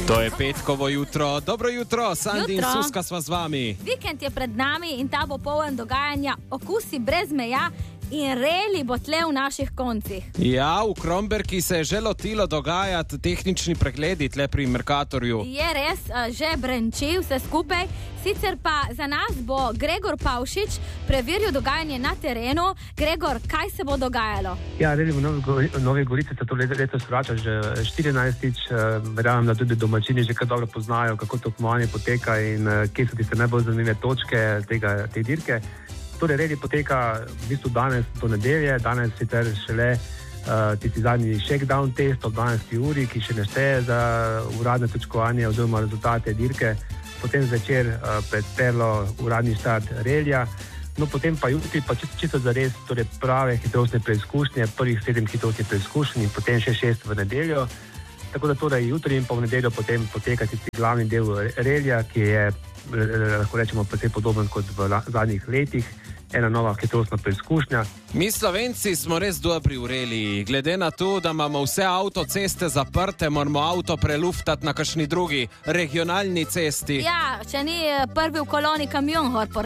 To je petkovo jutro. Dobro jutro, Sandi in Suska sva z vami. Vikend je pred nami in ta bo poln dogajanja, okusi brez meja in reli bo tle v naših koncih. Ja, v Kromberki se je že lotilo dogajati tehnični pregledi tle pri Mercatorju. Je res, že brenči vse skupaj. Sicer pa za nas bo Gregor Pavšič preveril dogajanje na terenu. Gregor, kaj se bo dogajalo? Ja, reli v Novi Gorici se to letos vrača že 14-tič. Verjamem, da tudi domačini že kar dobro poznajo, kako to pomovanje poteka in kje so tiste najbolj zanimive točke te dirke. Torej, redi poteka v bistvu danes do nedelje, danes sicer šele tisti zadnji shakedown test ob 12. uri, ki še ne šteje za uradne točkovanje oziroma rezultate dirke. Potem zvečer pred Perlo uradni start relija, no potem pa jutri pa čisto zares, torej prave hitrostne preizkušnje, prvih 7 hitrostnih preizkušenj in potem še 6 v nedeljo. Tako da torej jutri in pa v nedeljo potem poteka tisti glavni del relija, ki je, lahko rečemo, precej podoben kot v zadnjih letih. Ena nova hitrostna preizkušnja. Mi Slovenci smo res dobri v reliji. Glede na to, da imamo vse avtoceste zaprte, moramo avto preluftati na kakšni drugi regionalni cesti. Ja, če ni prvi v koloni kamion gor